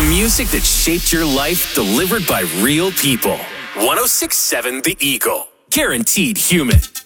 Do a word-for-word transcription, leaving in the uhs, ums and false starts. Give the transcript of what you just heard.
Music that shaped your life, delivered by real people. one oh six point seven The Eagle. Guaranteed human.